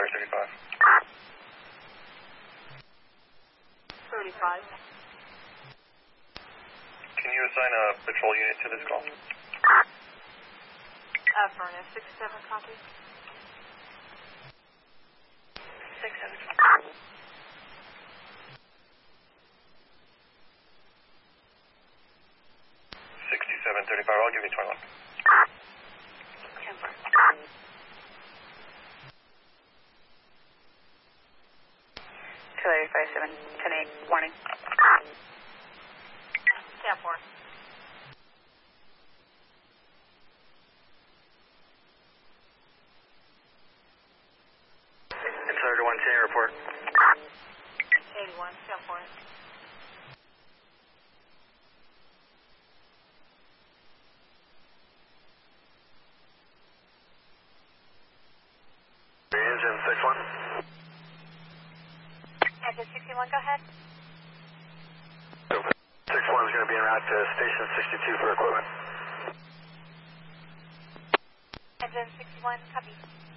35. 35. Can you assign a patrol unit to this call? Furnace, 67 copy. 67. 3735, I'll give you 21. 10-4. Killer 57, 10-8, warning. 10-4. Insider 110, report. 81, 10-4. Engine 61. Engine 61, go ahead. 61 is going to be en route to station 62 for equipment. Engine 61, copy.